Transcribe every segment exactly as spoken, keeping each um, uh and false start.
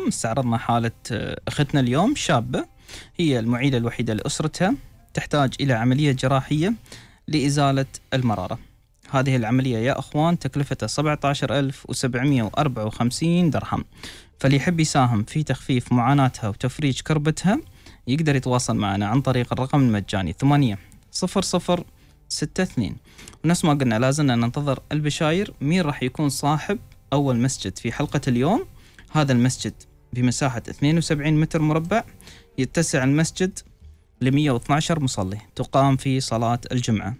اليوم استعرضنا حالة أختنا اليوم، شابة هي المعيلة الوحيدة لأسرتها، تحتاج إلى عملية جراحية لإزالة المرارة. هذه العملية يا أخوان تكلفتها سبعة عشر ألف وسبعمئة وأربعة وخمسين درهم. فاللي يحب يساهم في تخفيف معاناتها وتفريج كربتها يقدر يتواصل معنا عن طريق الرقم المجاني ثمانية صفر صفر ستة اثنين. ونفس ما قلنا لازلنا ننتظر البشاير مين راح يكون صاحب أول مسجد في حلقة اليوم. هذا المسجد بمساحة اثنين وسبعين متر مربع، يتسع المسجد ل مئة واثني عشر مصلي تقام في صلاة الجمعة.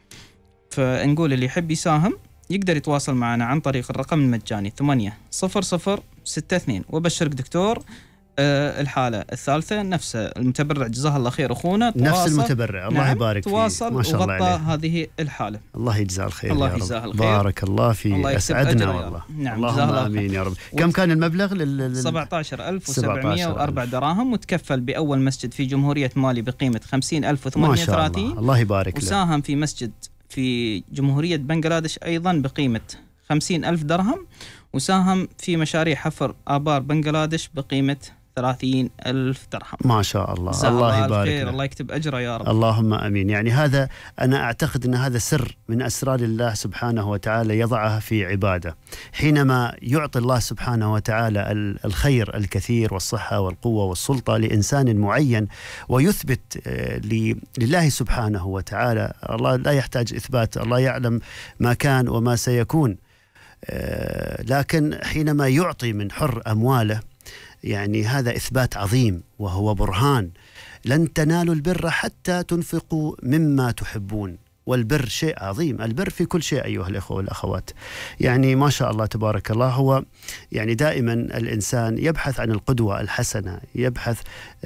فنقول اللي يحب يساهم يقدر يتواصل معنا عن طريق الرقم المجاني ثمانية صفر صفر ستة اثنين. وبشرك دكتور أه الحالة الثالثة نفس المتبرع جزاه الله خير أخونا، نفس المتبرع الله نعم يبارك فيه، تواصل ما شاء الله وغطى عليه. هذه الحالة. الله يجزاه الخير، الله يا رب. يجزاه الخير، بارك الله فيه، أسعدنا والله. نعم اللهم آمين يا رب. كم كان المبلغ؟ لل... سبعة عشر ألف وسبعمئة وأربعة دراهم، وتكفل بأول مسجد في جمهورية مالي بقيمة خمسين ألف وثمانمئة وثلاثين. الله. الله يبارك له. وساهم في مسجد في جمهورية بنغلاديش أيضا بقيمة خمسين ألف درهم، وساهم في مشاريع حفر آبار بنغلاديش بقيمة ثلاثين ألف درهم. ما شاء الله. الله يبارك له. الله يكتب أجره يا رب. اللهم أمين. يعني هذا أنا أعتقد أن هذا سر من أسرار الله سبحانه وتعالى يضعها في عباده. حينما يعطي الله سبحانه وتعالى الخير الكثير والصحة والقوة والسلطة لإنسان معين ويثبت لله سبحانه وتعالى، الله لا يحتاج إثبات، الله يعلم ما كان وما سيكون. لكن حينما يعطي من حر أمواله يعني هذا إثبات عظيم وهو برهان. لن تنالوا البر حتى تنفقوا مما تحبون، والبر شيء عظيم، البر في كل شيء أيها الأخوة والأخوات. يعني ما شاء الله تبارك الله. هو يعني دائما الإنسان يبحث عن القدوة الحسنة، يبحث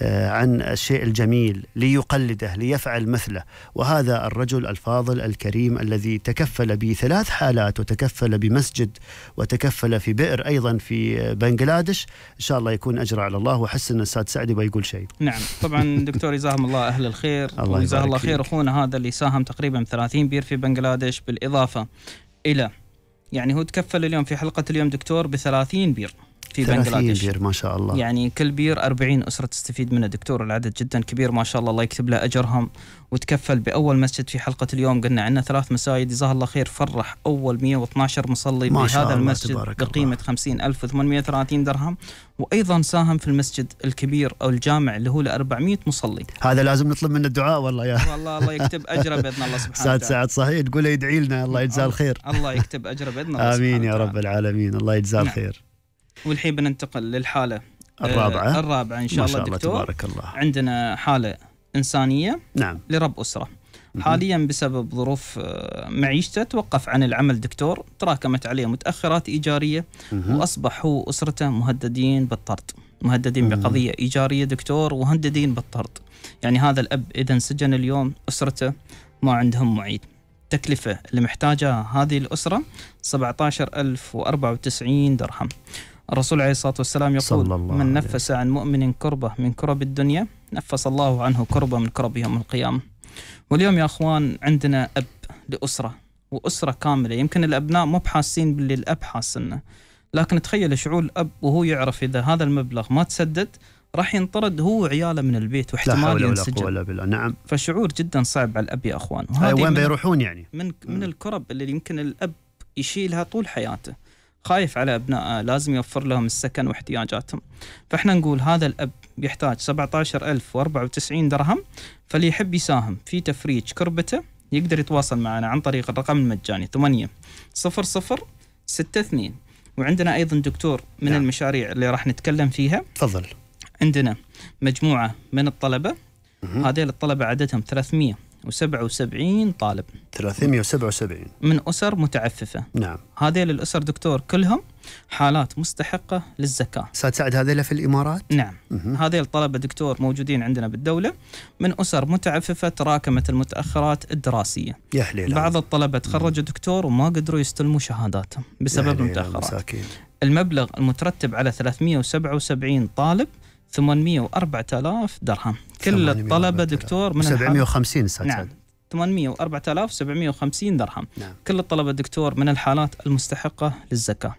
عن الشيء الجميل ليقلده ليفعل مثله. وهذا الرجل الفاضل الكريم الذي تكفل بثلاث حالات، وتكفل بمسجد، وتكفل في بئر أيضا في بنغلاديش، إن شاء الله يكون أجر على الله. وحس أن الأستاذ سعد يبغى يقول شيء. نعم طبعا دكتور جزاهم الله أهل الخير، وجزاه الله خير أخونا هذا اللي ساهم تقريبا ثلاثين بير في بنغلاديش، بالإضافة إلى يعني هو تكفل اليوم في حلقة اليوم دكتور بثلاثين بير في بنغلاديش. بير ما شاء الله. يعني كل بير أربعين أسرة تستفيد منه دكتور، العدد جدا كبير ما شاء الله، الله يكتب له أجرهم. وتكفل بأول مسجد في حلقة اليوم، قلنا عندنا ثلاث مساجد، جزاه الله خير فرح أول مئة واثني عشر مصلي بهذا المسجد بقيمة خمسين ألف وثمانمئة وثلاثين درهم. وأيضا ساهم في المسجد الكبير أو الجامع اللي هو ل أربعمئة مصلي. هذا لازم نطلب منه الدعاء والله يا والله الله يكتب أجره بإذن الله سبحانه وتعالى. سعد سعد صحيح تقول يدعي لنا الله يجزاه الخير. الله يكتب أجره بإذن الله. آمين يا رب العالمين، الله يجزاه الخير. والحين بننتقل للحالة الرابعة. آه الرابعة إن شاء, ما شاء الله دكتور. الله تبارك الله. عندنا حالة إنسانية نعم. لرب أسرة حاليا بسبب ظروف معيشته توقف عن العمل دكتور، تراكمت عليه متأخرات إيجارية، وأصبح هو وأسرته مهددين بالطرد، مهددين بقضية إيجارية دكتور، ومهددين بالطرد. يعني هذا الأب إذا انسجن اليوم أسرته ما عندهم معيد. تكلفة اللي محتاجها هذه الأسرة سبعة عشر ألف وأربعة وتسعين درهم. الرسول عليه الصلاة والسلام يقول من نفس عن مؤمن كربة من كرب الدنيا نفس الله عنه كربة من كرب يوم القيامة. واليوم يا أخوان عندنا أب لأسرة، وأسرة كاملة، يمكن الأبناء مو بحاسين باللي الأب حاسنه، لكن تخيل شعور الأب وهو يعرف إذا هذا المبلغ ما تسدد راح ينطرد هو وعياله من البيت، واحتمال ينسجن. نعم. فشعور جدا صعب على الأب يا أخوان. وين بيروحون يعني؟ من من الكرب اللي يمكن الأب يشيلها طول حياته، خايف على أبنائه، لازم يوفر لهم السكن واحتياجاتهم. فإحنا نقول هذا الأب يحتاج سبعة عشر ألف وأربعة وتسعين درهم. فاللي يحب يساهم في تفريج كربته يقدر يتواصل معنا عن طريق الرقم المجاني ثمانية صفر صفر ستة اثنين. وعندنا أيضا دكتور من نعم. المشاريع اللي راح نتكلم فيها. تفضل. عندنا مجموعة من الطلبة، هذه الطلبة عددهم ثلاثمئة وسبعة وسبعين طالب، ثلاثمئة وسبعة وسبعين من أسر متعففة. نعم. هذه الأسر دكتور كلهم حالات مستحقة للزكاة. أستاذ سعد هذه في الإمارات؟ نعم. هذه الطلبة دكتور موجودين عندنا بالدولة من أسر متعففة تراكمت المتأخرات الدراسية. يا حليل. بعض الطلبة تخرجوا دكتور وما قدروا يستلموا شهاداتهم بسبب المتأخرات. المبلغ المترتب على ثلاثمئة وسبعة وسبعين طالب ثمانمئة وأربعة آلاف درهم. كل الطلبة دكتور من سبعمئة وخمسين. نعم. ثمانمئة وأربعة آلاف وسبعمئة وخمسين درهم. نعم. كل الطلبة دكتور من الحالات المستحقة للزكاة.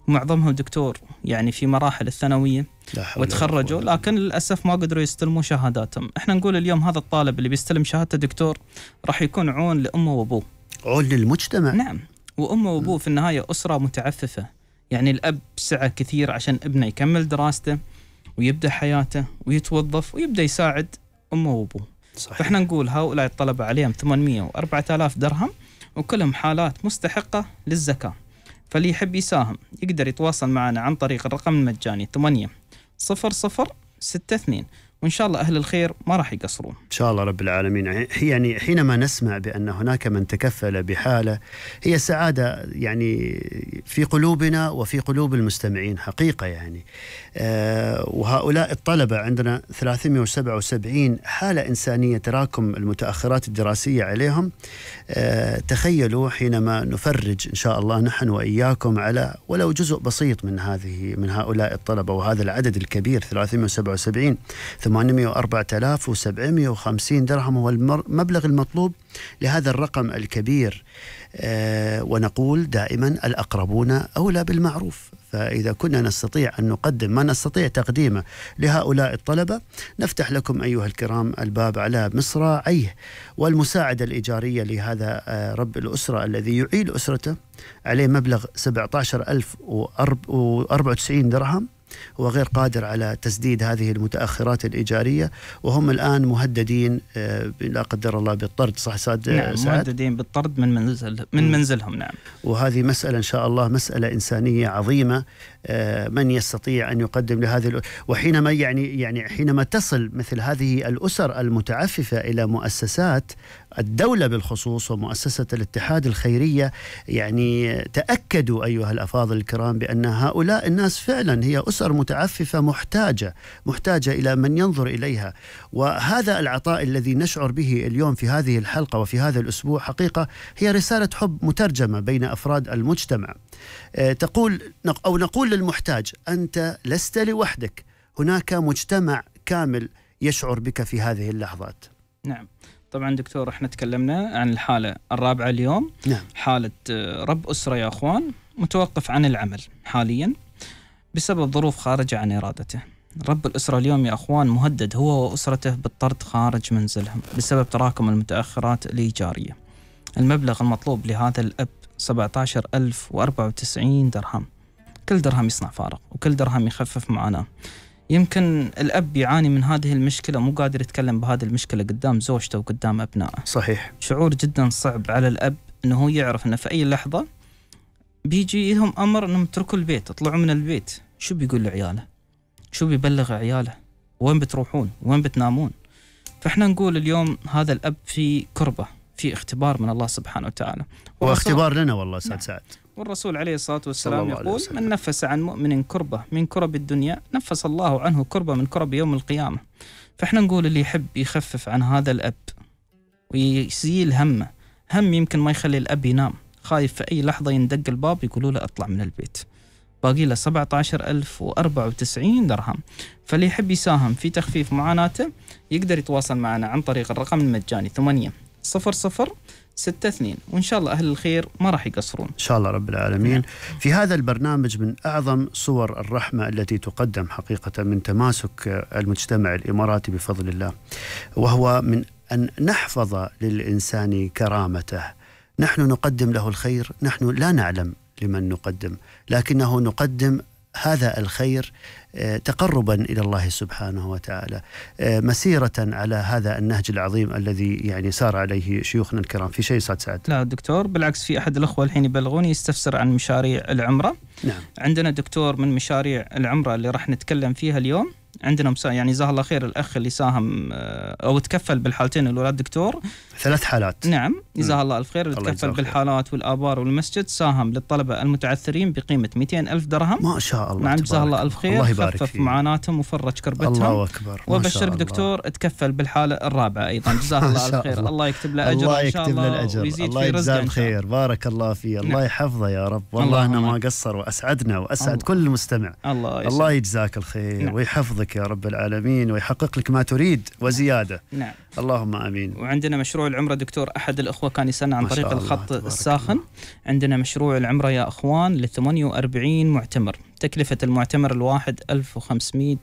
معظمهم دكتور يعني في مراحل الثانوية وتخرجوا، لكن للأسف ما قدروا يستلموا شهاداتهم. احنا نقول اليوم هذا الطالب اللي بيستلم شهادته دكتور راح يكون عون لأمه وأبوه، عون للمجتمع. نعم، وأمه وأبوه في النهاية أسرة متعففة، يعني الأب سعى كثير عشان ابنه يكمل دراسته ويبدأ حياته ويتوظف ويبدأ يساعد أمه وأبوه. صحيح. فإحنا نقول هؤلاء الطلبة عليهم ثمانمئة وأربعة آلاف درهم وكلهم حالات مستحقة للزكاة، فاللي يحب يساهم يقدر يتواصل معنا عن طريق الرقم المجاني ثمانية صفر صفر ستة اثنين، وإن شاء الله أهل الخير ما راح يقصرون إن شاء الله رب العالمين. يعني حينما نسمع بأن هناك من تكفل بحالة هي سعادة يعني في قلوبنا وفي قلوب المستمعين حقيقة يعني. آه وهؤلاء الطلبة عندنا ثلاثمئة وسبعة وسبعين حالة إنسانية تراكم المتأخرات الدراسية عليهم. آه تخيلوا حينما نفرج إن شاء الله نحن وإياكم على ولو جزء بسيط من هذه من هؤلاء الطلبة وهذا العدد الكبير ثلاثمئة وسبعة وسبعين، ثمانمئة وأربعة آلاف وسبعمئة وخمسين درهم هو المبلغ المطلوب لهذا الرقم الكبير. آه ونقول دائما الأقربون أولى بالمعروف، فإذا كنا نستطيع أن نقدم ما نستطيع تقديمه لهؤلاء الطلبة نفتح لكم أيها الكرام الباب على مصراعيه. والمساعدة الإيجارية لهذا آه رب الأسرة الذي يعيل أسرته عليه مبلغ سبعة عشر ألف وأربعة وتسعين درهم، هو غير قادر على تسديد هذه المتأخرات الإيجارية، وهم الآن مهددين لا قدر الله بالطرد. صح سعد؟ نعم، مهددين بالطرد من منزل من منزلهم. نعم، وهذه مسألة إن شاء الله مسألة إنسانية عظيمة. من يستطيع أن يقدم لهذه، وحينما يعني يعني حينما تصل مثل هذه الأسر المتعففة إلى مؤسسات الدولة بالخصوص ومؤسسة الاتحاد الخيرية، يعني تأكدوا أيها الأفاضل الكرام بأن هؤلاء الناس فعلا هي أسر متعففة محتاجة محتاجة إلى من ينظر إليها. وهذا العطاء الذي نشعر به اليوم في هذه الحلقة وفي هذا الأسبوع حقيقة هي رسالة حب مترجمة بين أفراد المجتمع. تقول أو نقول للمحتاج أنت لست لوحدك، هناك مجتمع كامل يشعر بك في هذه اللحظات. نعم طبعا دكتور، احنا تكلمنا عن الحالة الرابعة اليوم. نعم. حالة رب أسرة يا أخوان متوقف عن العمل حاليا بسبب ظروف خارجة عن إرادته. رب الأسرة اليوم يا أخوان مهدد هو وأسرته بالطرد خارج منزلهم بسبب تراكم المتأخرات الإيجارية. المبلغ المطلوب لهذا الأب سبعة عشر ألف وأربعة وتسعين درهم، كل درهم يصنع فارق وكل درهم يخفف معاناة. يمكن الأب يعاني من هذه المشكلة، مو قادر يتكلم بهذه المشكلة قدام زوجته وقدام أبنائه. صحيح. شعور جدا صعب على الأب أنه هو يعرف أنه في أي لحظة بيجي لهم أمر أنهم يتركوا البيت، اطلعوا من البيت. شو بيقول لعياله؟ شو بيبلغ عياله؟ وين بتروحون؟ وين بتنامون؟ فإحنا نقول اليوم هذا الأب في كربة، في اختبار من الله سبحانه وتعالى، واختبار لنا والله سعد. سعد والرسول عليه الصلاة والسلام يقول من نفس عن مؤمن كربة من كرب الدنيا نفس الله عنه كربة من كرب يوم القيامة. فإحنا نقول اللي يحب يخفف عن هذا الأب ويزيل همه، هم يمكن ما يخلي الأب ينام، خايف في أي لحظة يندق الباب يقولوا له أطلع من البيت، باقي له سبعة عشر ألف وأربعة وتسعين درهم. فاللي يحب يساهم في تخفيف معاناته يقدر يتواصل معنا عن طريق الرقم المجاني ثمانية صفر صفر ستة اثنين، وإن شاء الله أهل الخير ما راح يقصرون إن شاء الله رب العالمين. في هذا البرنامج من أعظم صور الرحمة التي تقدم حقيقة من تماسك المجتمع الإماراتي بفضل الله، وهو من أن نحفظ للإنسان كرامته. نحن نقدم له الخير، نحن لا نعلم لمن نقدم، لكنه نقدم هذا الخير تقربا إلى الله سبحانه وتعالى، مسيرة على هذا النهج العظيم الذي يعني سار عليه شيوخنا الكرام. في شيء صاد سعد؟ لا دكتور، بالعكس، في أحد الأخوة الحين يبلغوني يستفسر عن مشاريع العمرة. نعم. عندنا دكتور من مشاريع العمرة اللي راح نتكلم فيها اليوم، عندنا مسا... يعني جزاه الله خير الأخ اللي ساهم أو تكفل بالحالتين الولاد دكتور، ثلاث حالات. نعم جزاه الله ألف خير، اللي تكفل بالحالات والآبار والمسجد، ساهم للطلبة المتعثرين بقيمة مئتين ألف درهم. ما شاء الله. نعم جزاه الله ألف خير، خفف معاناتهم وفرج كربتهم. الله أكبر. وبشرك دكتور تكفل بالحالة الرابعة أيضا، جزاه الله ألف خير. الله يكتب له أجر إن شاء الله ويزيد في رزقه إن شاء الله. بارك الله فيه. الله نعم. يحفظه يا رب، والله أنه ما قصر وأسعدنا وأسعد الله. كل مستمع. الله, الله يجزاك الخير. نعم. ويحفظك يا رب العالمين ويحقق لك ما تريد وزيادة. نعم اللهم آمين. وعندنا مشروع العمرة دكتور، أحد الأخوة كان يسألنا عن ما شاء طريق الله، الخط تبارك الساخن. الله. عندنا مشروع العمرة يا أخوان ل ثمانية وأربعين معتمر، تكلفة المعتمر الواحد ألف وخمسمئة